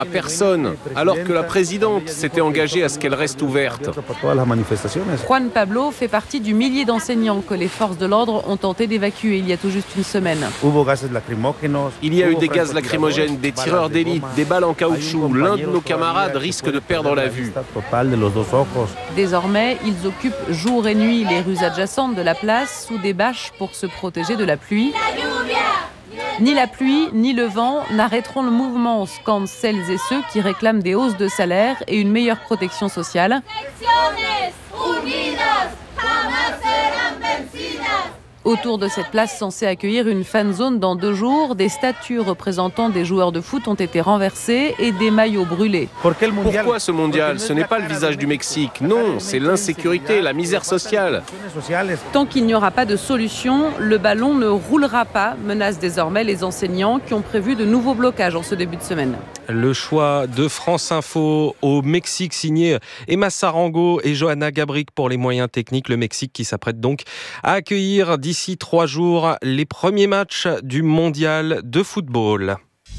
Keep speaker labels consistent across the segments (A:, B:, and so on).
A: À personne, alors que la présidente s'était engagée à ce qu'elle reste ouverte.
B: Juan Pablo fait partie du millier d'enseignants que les forces de l'ordre ont tenté d'évacuer il y a tout juste une semaine.
A: Il y a eu des gaz lacrymogènes, des tireurs d'élite, des balles en caoutchouc. L'un de nos camarades risque de perdre la vue.
B: Désormais, ils occupent jour et nuit les rues adjacentes de la place sous des bâches pour se protéger de la pluie. Ni la pluie, ni le vent n'arrêteront le mouvement, scandent celles et ceux qui réclament des hausses de salaire et une meilleure protection sociale. Autour de cette place censée accueillir une fan zone dans 2 jours, des statues représentant des joueurs de foot ont été renversées et des maillots brûlés.
A: Pourquoi ce mondial ? Ce n'est pas le visage du Mexique. Non, c'est l'insécurité, la misère sociale.
B: Tant qu'il n'y aura pas de solution, le ballon ne roulera pas, menacent désormais les enseignants qui ont prévu de nouveaux blocages en ce début de semaine.
C: Le choix de France Info au Mexique, signé Emma Sarango et Johanna Gabric pour les moyens techniques. Le Mexique qui s'apprête donc à accueillir d'ici 3 jours les premiers matchs du mondial de football.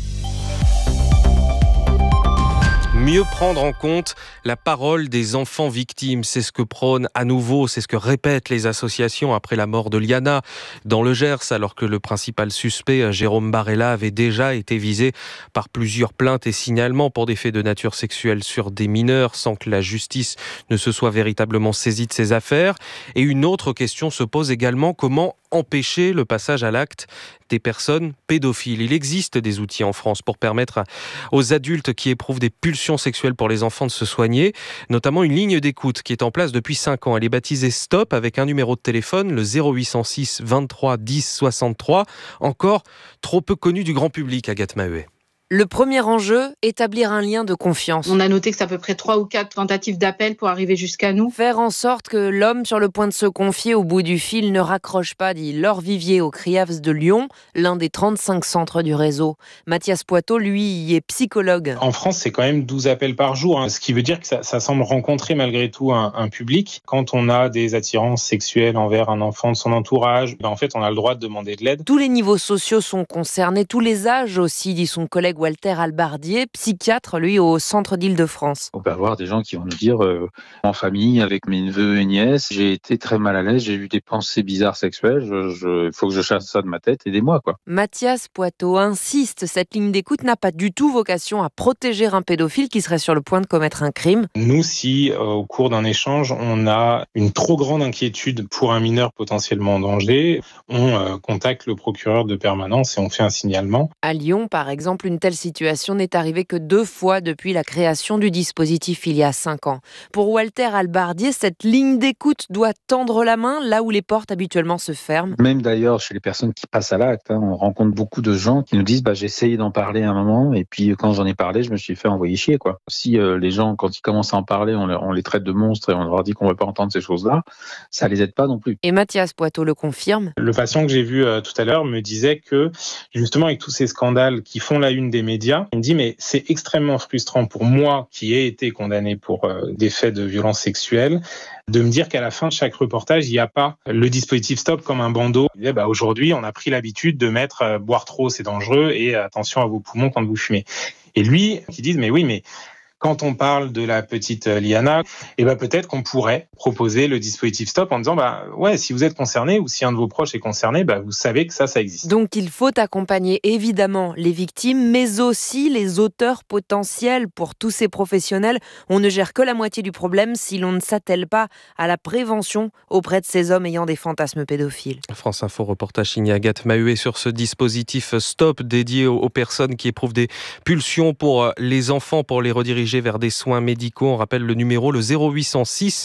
C: Mieux prendre en compte la parole des enfants victimes, c'est ce que prône à nouveau, c'est ce que répètent les associations après la mort de Liana dans le Gers, alors que le principal suspect, Jérôme Barella, avait déjà été visé par plusieurs plaintes et signalements pour des faits de nature sexuelle sur des mineurs, sans que la justice ne se soit véritablement saisie de ces affaires. Et une autre question se pose également, comment empêcher le passage à l'acte des personnes pédophiles. Il existe des outils en France pour permettre aux adultes qui éprouvent des pulsions sexuelles pour les enfants de se soigner, notamment une ligne d'écoute qui est en place depuis 5 ans. Elle est baptisée Stop avec un numéro de téléphone, le 0806 23 10 63, encore trop peu connu du grand public, Agathe Maheuet.
D: Le premier enjeu, établir un lien de confiance.
E: On a noté que c'est à peu près 3 ou 4 tentatives d'appel pour arriver jusqu'à nous.
D: Faire en sorte que l'homme sur le point de se confier au bout du fil ne raccroche pas, dit Laure Vivier au CRIAVS de Lyon, l'un des 35 centres du réseau. Mathias Poitot, lui, y est psychologue.
F: En France, c'est quand même 12 appels par jour, ce qui veut dire que ça semble rencontrer malgré tout un public. Quand on a des attirances sexuelles envers un enfant de son entourage, en fait, on a le droit de demander de l'aide.
D: Tous les niveaux sociaux sont concernés, tous les âges aussi, dit son collègue Walter Albardier, psychiatre, lui, au centre d'Île-de-France.
G: On peut avoir des gens qui vont nous dire en famille, avec mes neveux et nièces, j'ai été très mal à l'aise, j'ai eu des pensées bizarres sexuelles, il faut que je chasse ça de ma tête, aidez-moi, quoi.
D: Mathias Poitot insiste, cette ligne d'écoute n'a pas du tout vocation à protéger un pédophile qui serait sur le point de commettre un crime.
F: Nous, si au cours d'un échange, on a une trop grande inquiétude pour un mineur potentiellement en danger, on contacte le procureur de permanence et on fait un signalement.
D: À Lyon, par exemple, une telle situation n'est arrivée que 2 fois depuis la création du dispositif il y a 5 ans. Pour Walter Albardier, cette ligne d'écoute doit tendre la main là où les portes habituellement se ferment.
G: Même d'ailleurs, chez les personnes qui passent à l'acte, on rencontre beaucoup de gens qui nous disent j'ai essayé d'en parler à un moment et puis quand j'en ai parlé, je me suis fait envoyer chier, quoi. Si les gens, quand ils commencent à en parler, on les traite de monstres et on leur dit qu'on ne veut pas entendre ces choses-là, ça les aide pas non plus.
D: Et Mathias Poitot le confirme.
F: Le patient que j'ai vu tout à l'heure me disait que justement avec tous ces scandales qui font la une des médias, il me dit mais c'est extrêmement frustrant pour moi qui ai été condamné pour des faits de violence sexuelle de me dire qu'à la fin de chaque reportage, il n'y a pas le dispositif Stop comme un bandeau. Il disait, aujourd'hui, on a pris l'habitude de mettre boire trop, c'est dangereux et attention à vos poumons quand vous fumez. Et lui, qui dit mais oui, mais quand on parle de la petite Liana, peut-être qu'on pourrait proposer le dispositif Stop en disant si vous êtes concerné ou si un de vos proches est concerné, vous savez que ça existe.
D: Donc il faut accompagner évidemment les victimes, mais aussi les auteurs potentiels. Pour tous ces professionnels, on ne gère que la moitié du problème si l'on ne s'attelle pas à la prévention auprès de ces hommes ayant des fantasmes pédophiles.
C: France Info, reportage signé Agathe Maheuet sur ce dispositif Stop dédié aux personnes qui éprouvent des pulsions pour les enfants, pour les rediriger vers des soins médicaux. On rappelle le numéro, le 0806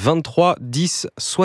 C: 23 10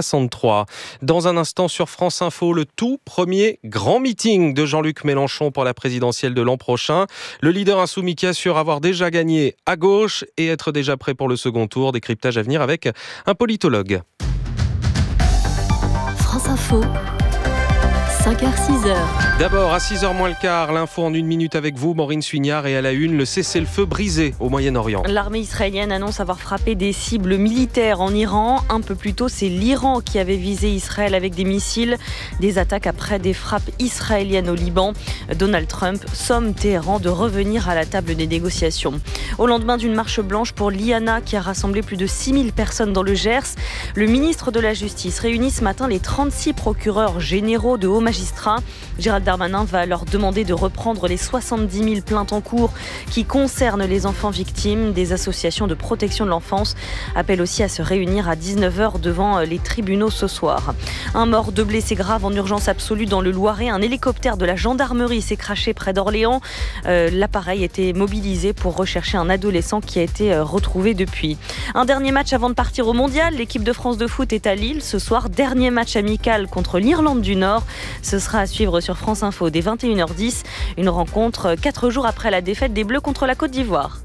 C: 63. Dans un instant sur France Info, le tout premier grand meeting de Jean-Luc Mélenchon pour la présidentielle de l'an prochain. Le leader insoumis qui assure avoir déjà gagné à gauche et être déjà prêt pour le second tour. Décryptage à venir avec un politologue.
H: France Info, 5h-6h.
C: D'abord, à 6h moins le quart, l'info en 1 minute avec vous, Maureen Suignard, et à la une, le cessez-le-feu brisé au Moyen-Orient.
I: L'armée israélienne annonce avoir frappé des cibles militaires en Iran. Un peu plus tôt, c'est l'Iran qui avait visé Israël avec des missiles. Des attaques après des frappes israéliennes au Liban. Donald Trump somme Téhéran de revenir à la table des négociations. Au lendemain d'une marche blanche pour l'IANA qui a rassemblé plus de 6000 personnes dans le Gers, le ministre de la Justice réunit ce matin les 36 procureurs généraux de hauts magistrats. Gérald Darmanin va leur demander de reprendre les 70 000 plaintes en cours qui concernent les enfants victimes. Des associations de protection de l'enfance appellent aussi à se réunir à 19h devant les tribunaux ce soir. Un mort, 2 blessés graves en urgence absolue dans le Loiret. Un hélicoptère de la gendarmerie s'est crashé près d'Orléans. L'appareil était mobilisé pour rechercher un adolescent qui a été retrouvé depuis. Un dernier match avant de partir au mondial. L'équipe de France de foot est à Lille ce soir. Dernier match amical contre l'Irlande du Nord. Ce sera à suivre sur France Info dès 21h10. Une rencontre 4 jours après la défaite des Bleus contre la Côte d'Ivoire.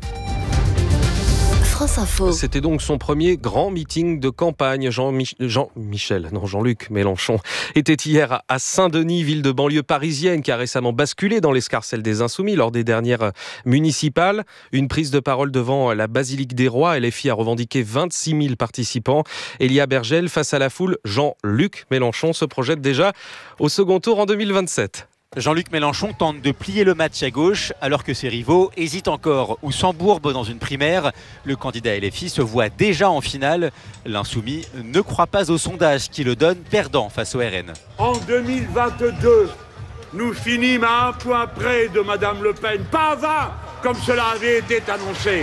H: France Info.
C: C'était donc son premier grand meeting de campagne. Jean-Luc Mélenchon était hier à Saint-Denis, ville de banlieue parisienne qui a récemment basculé dans l'escarcelle des Insoumis lors des dernières municipales. Une prise de parole devant la Basilique des Rois. LFI a revendiqué 26 000 participants. Elia Bergel, face à la foule, Jean-Luc Mélenchon se projette déjà au second tour en 2027.
J: Jean-Luc Mélenchon tente de plier le match à gauche alors que ses rivaux hésitent encore ou s'embourbent dans une primaire. Le candidat LFI se voit déjà en finale. L'insoumis ne croit pas au sondage qui le donne perdant face au RN.
K: En 2022, nous finîmes à 1 point près de Madame Le Pen, pas à 20 comme cela avait été annoncé.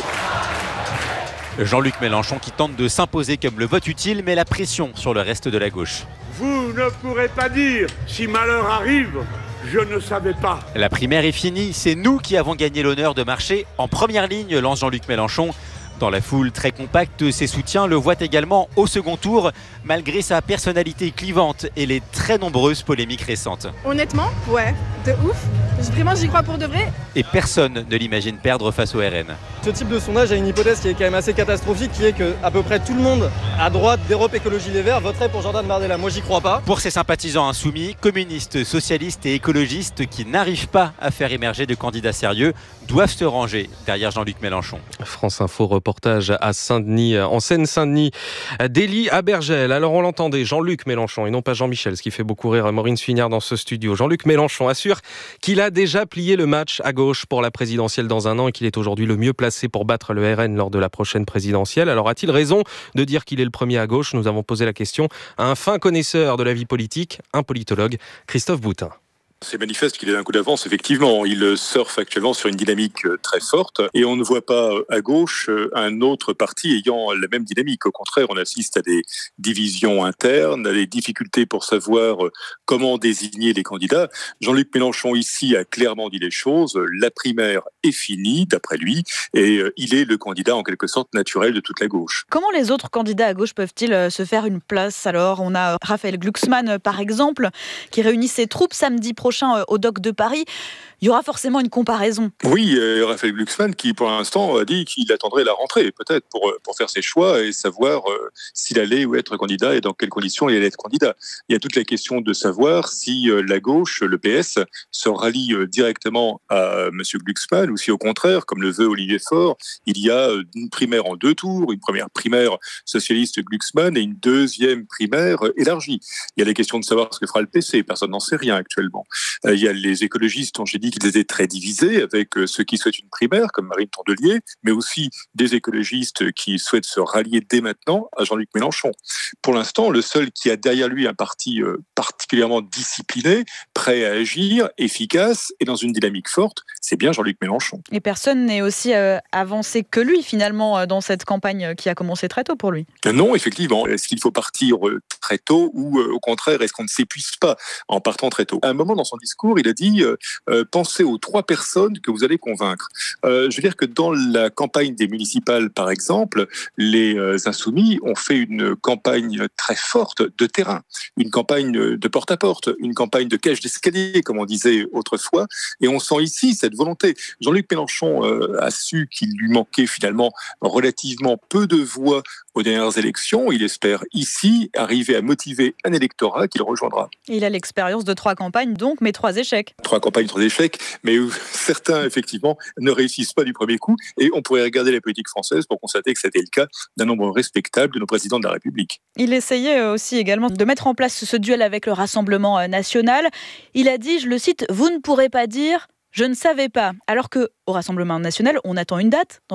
J: Jean-Luc Mélenchon qui tente de s'imposer comme le vote utile met la pression sur le reste de la gauche.
K: Vous ne pourrez pas dire si malheur arrive. Je ne savais pas.
J: La primaire est finie, c'est nous qui avons gagné l'honneur de marcher en première ligne, lance Jean-Luc Mélenchon. Dans la foule très compacte, ses soutiens le voient également au second tour, malgré sa personnalité clivante et les très nombreuses polémiques récentes.
L: Honnêtement, ouais, de ouf. Vraiment, j'y crois pour de vrai.
J: Et personne ne l'imagine perdre face au RN.
M: Ce type de sondage a une hypothèse qui est quand même assez catastrophique, qui est qu'à peu près tout le monde à droite d'Europe Écologie Les Verts voterait pour Jordan Bardella. Moi, j'y crois pas.
J: Pour ses sympathisants insoumis, communistes, socialistes et écologistes qui n'arrivent pas à faire émerger de candidats sérieux doivent se ranger derrière Jean-Luc Mélenchon.
C: France Info, reportage à Saint-Denis, en Seine-Saint-Denis, d'Élie à Bergel. Alors on l'entendait, Jean-Luc Mélenchon et non pas Jean-Michel, ce qui fait beaucoup rire Maureen Suignard dans ce studio. Jean-Luc Mélenchon assure qu'il a déjà plié le match à gauche pour la présidentielle dans un an et qu'il est aujourd'hui le mieux placé pour battre le RN lors de la prochaine présidentielle. Alors a-t-il raison de dire qu'il est le premier à gauche ? Nous avons posé la question à un fin connaisseur de la vie politique, un politologue, Christophe Boutin.
N: C'est manifeste qu'il est un coup d'avance, effectivement. Il surfe actuellement sur une dynamique très forte et on ne voit pas à gauche un autre parti ayant la même dynamique. Au contraire, on assiste à des divisions internes, à des difficultés pour savoir comment désigner les candidats. Jean-Luc Mélenchon ici a clairement dit les choses. La primaire est finie, d'après lui, et il est le candidat en quelque sorte naturel de toute la gauche.
O: Comment les autres candidats à gauche peuvent-ils se faire une place alors ? On a Raphaël Glucksmann, par exemple, qui réunit ses troupes samedi prochain au Doc de Paris. Il y aura forcément une comparaison.
N: Oui, Raphaël Glucksmann qui pour l'instant a dit qu'il attendrait la rentrée peut-être pour faire ses choix et savoir s'il allait ou être candidat et dans quelles conditions il allait être candidat. Il y a toute la question de savoir si la gauche, le PS, se rallie directement à M. Glucksmann ou si au contraire, comme le veut Olivier Faure, il y a une primaire en 2 tours, une première primaire socialiste Glucksmann et une deuxième primaire élargie. Il y a la question de savoir ce que fera le PC, personne n'en sait rien actuellement. Il y a les écologistes dont j'ai dit qu'ils étaient très divisés avec ceux qui souhaitent une primaire, comme Marine Tondelier, mais aussi des écologistes qui souhaitent se rallier dès maintenant à Jean-Luc Mélenchon. Pour l'instant, le seul qui a derrière lui un parti particulièrement discipliné, prêt à agir, efficace et dans une dynamique forte, c'est bien Jean-Luc Mélenchon.
O: Et personne n'est aussi avancé que lui, finalement, dans cette campagne qui a commencé très tôt pour lui.
N: Non, effectivement. Est-ce qu'il faut partir très tôt ou au contraire, est-ce qu'on ne s'épuise pas en partant très tôt ? À un moment dans son discours, il a dit pensez aux 3 personnes que vous allez convaincre. Je veux dire que dans la campagne des municipales, par exemple, les Insoumis ont fait une campagne très forte de terrain, une campagne de porte-à-porte, une campagne de cage d'escalier, comme on disait autrefois, et on sent ici cette volonté. Jean-Luc Mélenchon a su qu'il lui manquait finalement relativement peu de voix aux dernières élections. Il espère ici arriver à motiver un électorat qu'il rejoindra.
O: Il a l'expérience de 3 campagnes donc, mais 3 échecs.
N: 3 campagnes, 3 échecs, mais certains effectivement ne réussissent pas du premier coup, et on pourrait regarder la politique française pour constater que c'était le cas d'un nombre respectable de nos présidents de la République.
O: Il essayait aussi également de mettre en place ce duel avec le Rassemblement national. Il a dit, je le cite, « Vous ne pourrez pas dire « je ne savais pas », alors qu'au Rassemblement national, on attend une date dans